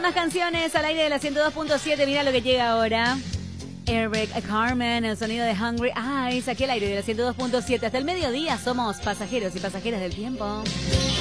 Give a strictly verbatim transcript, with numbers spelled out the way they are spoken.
más canciones al aire de la ciento dos punto siete. Mira lo que llega ahora. Eric Carmen, el sonido de Hungry Eyes, aquí al aire de la ciento dos punto siete. Hasta el mediodía somos pasajeros y pasajeras del tiempo.